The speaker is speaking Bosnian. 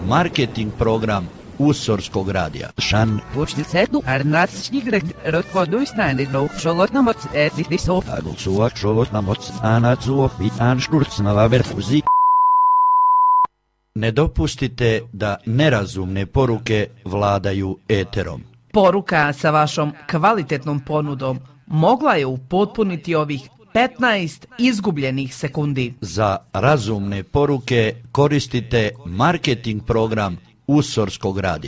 marketing program Usorskog radija. Shan. Vučnicetu arnatsnigret rotkoduisnani no šolotnamoc etlitisov. Agulsuak šolotnamoc anatsuov bitan šturcnava verfuzi. Ne dopustite da nerazumne poruke vladaju eterom. Poruka sa vašom kvalitetnom ponudom mogla je upotpuniti ovih 15 izgubljenih sekundi. Za razumne poruke koristite marketing program Usorskog radija.